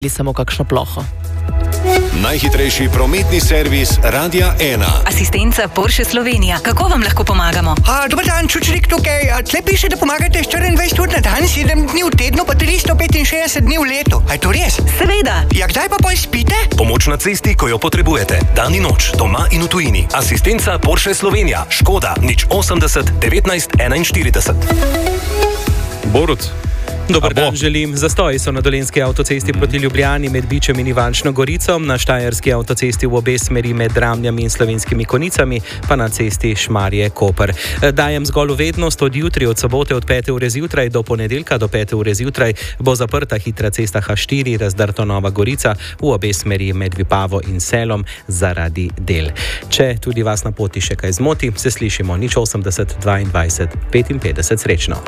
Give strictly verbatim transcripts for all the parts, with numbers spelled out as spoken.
ali samo kakšno ploho. Najhitrejši prometni servis Radia ena. Asistenca Porsche Slovenija. Kako vam lahko pomagamo? A, dober dan, Čučnik tukaj. A, tle piše, da pomagate štiriindvajset ur na dan, sedem dni v tednu, pa tristo petinšestdeset dni v letu. A je to res? Seveda. Ja, kdaj pa pol spite? Pomoč na cesti, ko jo potrebujete. Dan in noč, doma in v tujini. Asistenca Porsche Slovenija. Škoda, nič osemdeset, devetnajst, enainštirideset. Borut. Dobar dan želim. Zastoji so na dolenjski avtocesti proti Ljubljani med Bičem in Ivančno Gorico, na štajerski avtocesti v obe smeri med Dramljami in Slovenskimi Konicami, pa na cesti Šmarje-Koper. Dajem zgolj vednost, od jutri, od sobote od pete ure zjutraj do ponedeljka do pete ure zjutraj bo zaprta hitra cesta ha štiri Razdrto Nova Gorica v obe smeri med Vipavo in Selom zaradi del. Če tudi vas na poti še kaj zmoti, se slišimo nič osemdeset, dvaindvajset, petinpetdeset. Srečno.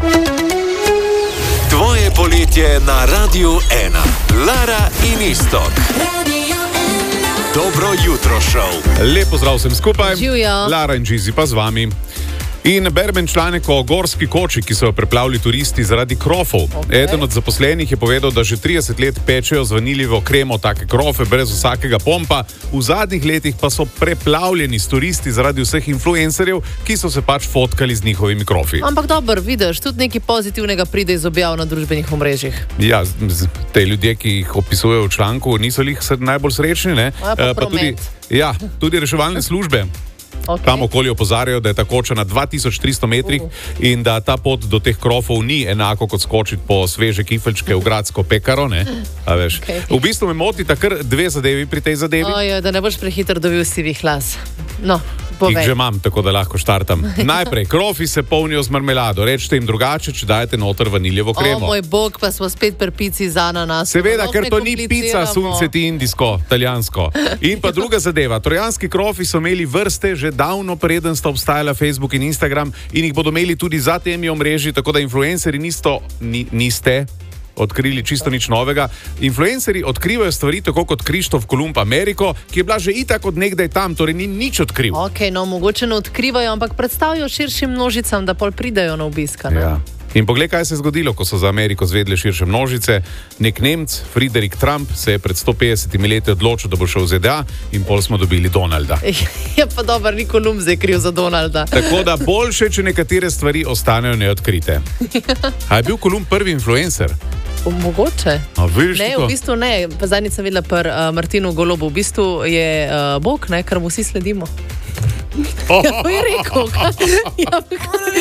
Tvoje poletje na Radiu ena. Lara in Iztok. Dobro jutro, šov. Lep pozdrav vsem skupaj. Živjo. Lara in Žizi pa z vami. In berben članek o gorski koči, ki so jo preplavili turisti zaradi krofov. Okay. Eden od zaposlenih je povedal, da že trideset let pečejo z vaniljevo kremo take krofe brez vsakega pompa. V zadnjih letih pa so preplavljeni s turisti zaradi vseh influencerjev, ki so se pač fotkali z njihovimi krofi. Ampak dobro, vidiš, tudi nekaj pozitivnega pride iz objav na družbenih omrežjih. Ja, te ljudje, ki jih opisujejo v članku, niso lih najbolj srečni, ne? A pa, pa tudi, ja, tudi reševalne službe. Okay. Tam okoli opozarjajo, da je ta koča na dva tisoč tristo metrih uh. in da ta pot do teh krofov ni enako kot skočiti po sveže kifelčke v gradsko pekaro, ne? A veš. Okay. V bistvu me motita kar dve zadevi pri tej zadevi. Ojo, da ne boš prehitro dobil sivih las. No, povej. Jih že imam, tako da lahko štartam. Najprej, krofi se polnijo z marmelado. Rečete jim drugače, če dajete noter vaniljevo kremo. O moj bog, pa smo spet pri pici z ananas. Seveda, ker to ni pica sunceti indijsko, italijansko. In pa druga zadeva. Trojanski krofi so imeli vrste že davno preden sta obstajala Facebook in Instagram in jih bodo imeli tudi za temi omrežji, tako da influencerji nisto, ni, niste odkrili čisto nič novega. Influencerji odkrivajo stvari tako kot Krištof Kolumb Ameriko, ki je bila že itak od nekdaj tam, torej ni nič odkril. Ok, no mogoče ne odkrivajo, ampak predstavijo širšim množicam, da pol pridejo na obiska. Ja. In poglej, kaj se je zgodilo, ko so za Ameriko zvedle širše množice. Nek Nemc, Friedrich Trump, se je pred sto petdesetimi leti odločil, da bo šel v Z D A in pol smo dobili Donalda. Ja pa dober, ni Kolumb zdaj kriv za Donalda. Tako da boljše, če nekatere stvari ostanejo neodkrite. A je bil Kolumb prvi influencer? Mogoče. A, vidiš, ne, v bistvu ne. Zadnjič sem videla pri uh, Martinu Golobu. V bistvu je uh, Bog, ne, kar mu vsi sledimo. Ja, to je rekel. Ja,